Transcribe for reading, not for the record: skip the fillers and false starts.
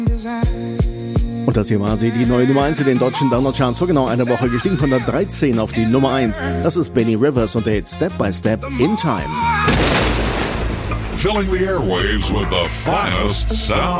Und das hier war sie, die neue Nummer 1 in den deutschen Download-Charts. Vor genau einer Woche gestiegen von der 13 auf die Nummer 1. Das ist Benny Rivers und der Hit Step by Step in Time. Filling the airwaves with the finest sound.